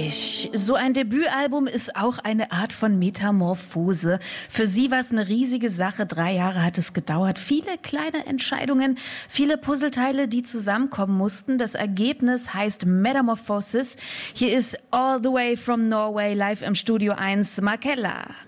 Richtig. So ein Debütalbum ist auch eine Art von Metamorphose. Für sie war es eine riesige Sache. 3 Jahre hat es gedauert. Viele kleine Entscheidungen, viele Puzzleteile, die zusammenkommen mussten. Das Ergebnis heißt Metamorphosis. Hier ist All the Way from Norway live im Studio 1, Markella.